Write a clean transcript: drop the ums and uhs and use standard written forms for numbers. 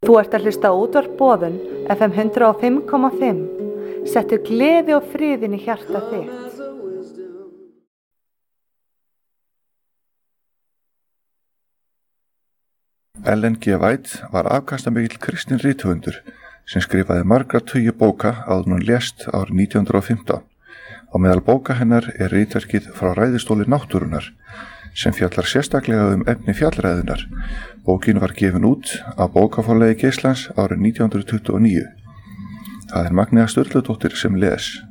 Þú ert að hlusta á Útvarp Boðun, FM 105,5. Settu gleði og friðinn í hjarta þitt. Ellen G. White var afkastamikill kristinn rithöfundur sem skrifaði margra tugi bóka áður en hún lést árið 1915. Á meðal bóka hennar er ritverkið Frá ræðistóli náttúrunnar sem fjallar sérstaklega efni fjallræðunar. Bókin var gefin út á bókaforlagi Geislands árið 1929. Það er Magnea Sturludóttir sem les.